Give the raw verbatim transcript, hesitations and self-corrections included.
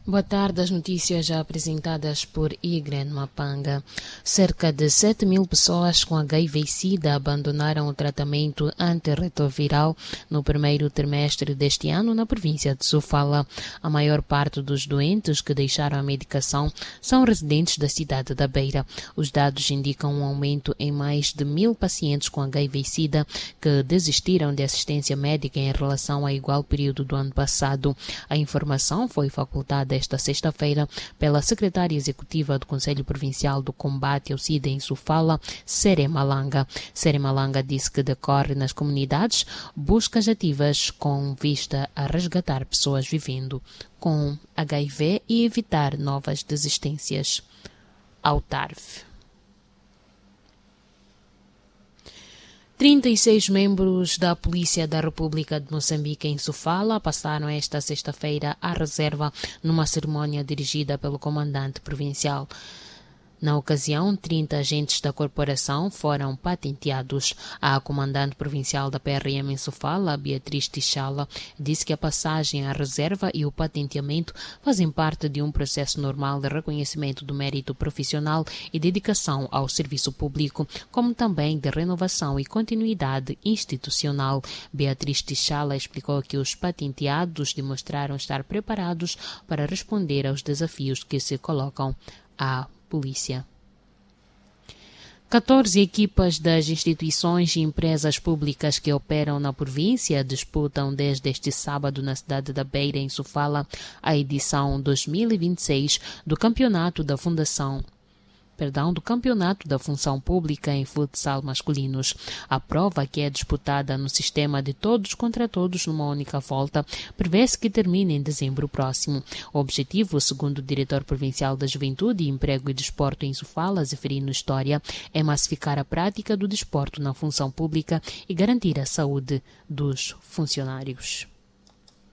Boa tarde, as notícias já apresentadas por Igren Mapanga. Cerca de sete mil pessoas com H I V e SIDA abandonaram o tratamento antirretroviral no primeiro trimestre deste ano na província de Sofala. A maior parte dos doentes que deixaram a medicação são residentes da cidade da Beira. Os dados indicam um aumento em mais de mil pacientes com H I V e SIDA que desistiram de assistência médica em relação ao igual período do ano passado. A informação foi facultada esta sexta-feira pela secretária executiva do Conselho Provincial do Combate ao SIDA em Sofala, Sere Malanga. Sere Malanga disse que decorre nas comunidades buscas ativas com vista a resgatar pessoas vivendo com H I V e evitar novas desistências. Ao T A R F. trinta e seis membros da Polícia da República de Moçambique em Sofala passaram esta sexta-feira à reserva numa cerimónia dirigida pelo comandante provincial. Na ocasião, trinta agentes da corporação foram patenteados. A comandante provincial da P R M em Sofala, Beatriz Tichala, disse que a passagem à reserva e o patenteamento fazem parte de um processo normal de reconhecimento do mérito profissional e dedicação ao serviço público, como também de renovação e continuidade institucional. Beatriz Tichala explicou que os patenteados demonstraram estar preparados para responder aos desafios que se colocam à polícia. catorze equipas das instituições e empresas públicas que operam na província disputam desde este sábado na cidade da Beira, em Sofala, a edição dois mil e vinte e seis do Campeonato da Fundação Perdão, do Campeonato da Função Pública em futsal masculinos. A prova, que é disputada no sistema de todos contra todos numa única volta, prevê-se que termine em dezembro próximo. O objetivo, segundo o diretor provincial da Juventude, Emprego e Desporto em Sofala, Zeferino História, é massificar a prática do desporto na função pública e garantir a saúde dos funcionários.